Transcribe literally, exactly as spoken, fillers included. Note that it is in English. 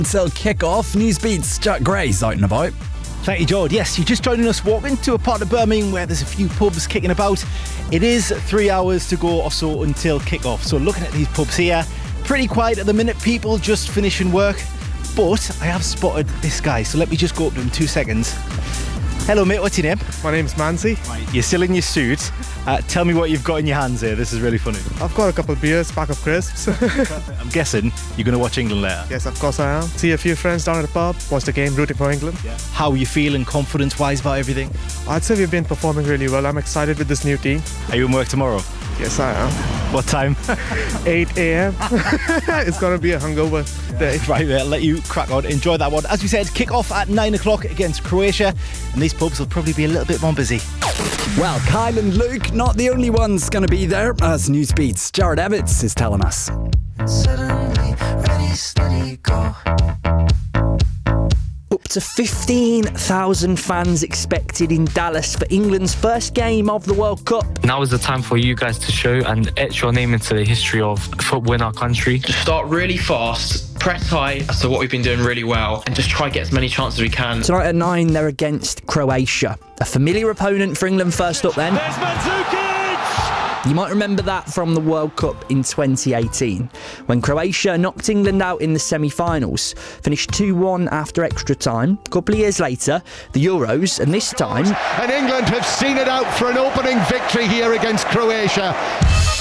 Until kick-off, Newsbeat's Jack Gray's out and about. Thank you, George. Yes, you're just joining us walking to a part of Birmingham where there's a few pubs kicking about. It is three hours to go or so until kick-off. So looking at these pubs here, pretty quiet at the minute, people just finishing work. But I have spotted this guy, so let me just go up to him two seconds. Hello, mate. What's your name? My name's Mansi. Right, you're still in your suit. Uh, tell me what you've got in your hands here. This is really funny. I've got a couple of beers, pack of crisps. I'm guessing you're going to watch England later. Yes, of course I am. See a few friends down at the pub, watch the game, rooting for England. Yeah. How are you feeling confidence-wise about everything? I'd say we've been performing really well. I'm excited with this new team. Are you in work tomorrow? Yes, I am. What time? eight a.m. It's going to be a hungover day. Right, I'll let you crack on. Enjoy that one. As we said, kick off at nine o'clock against Croatia, and these pubs will probably be a little bit more busy. Well, Kyle and Luke, not the only ones going to be there, as Newsbeat's Jared Evans is telling us. Suddenly, ready, steady, go. Up to fifteen thousand fans expected in Dallas for England's first game of the World Cup. Now is the time for you guys to show and etch your name into the history of football in our country. Just start really fast, press high as to what we've been doing really well, and just try to get as many chances as we can. Tonight at nine, they're against Croatia. A familiar opponent for England first up then. There's Mandzukic! You might remember that from the World Cup in twenty eighteen, when Croatia knocked England out in the semi-finals, finished two one after extra time. A couple of years later, the Euros, and this time... And England have seen it out for an opening victory here against Croatia.